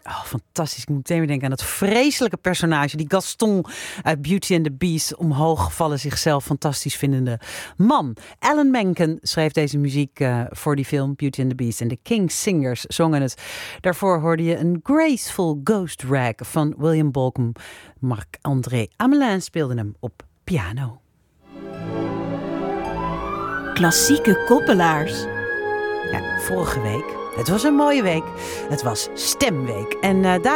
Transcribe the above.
Oh, fantastisch. Ik moet meteen weer denken aan dat vreselijke personage. Die Gaston uit Beauty and the Beast. Omhooggevallen, zichzelf fantastisch vindende man. Alan Menken schreef deze muziek voor die film Beauty and the Beast. En de King's Singers zongen het. Daarvoor hoorde je een Graceful Ghost Rag van William Bolcom. Marc-André Amelin speelde hem op piano. Klassieke koppelaars. Ja, vorige week. Het was een mooie week. Het was Stemweek. En daar